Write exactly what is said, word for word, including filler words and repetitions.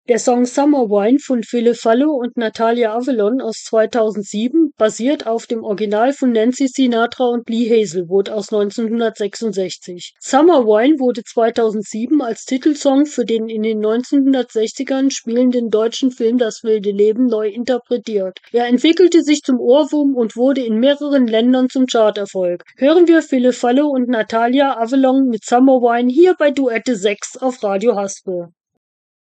Der Song Summer Wine von Phil Fallo und Natalia Avalon aus zweitausendsieben basiert auf dem Original von Nancy Sinatra und Lee Hazelwood aus neunzehnhundertsechsundsechzig. Summer Wine wurde zweitausendsieben als Titelsong für den in den neunzehnhundertsechzigern spielenden deutschen Film Das wilde Leben neu interpretiert. Er entwickelte sich zum Ohrwurm und wurde in mehreren Ländern zum Charterfolg. Hören wir Phil Fallo und Natalia Avalon mit Summer Wine hier bei Duette sechs auf Radio Haspel.